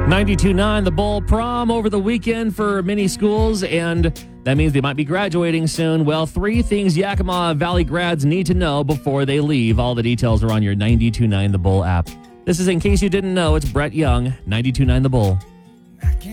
92.9 The Bull prom over the weekend for many schools, and that means they might be graduating soon. Well, 3 things Yakima Valley grads need to know before they leave. All the details are on your 92.9 The Bull app. This is In Case You Didn't Know. It's Brett Young, 92.9 The Bull.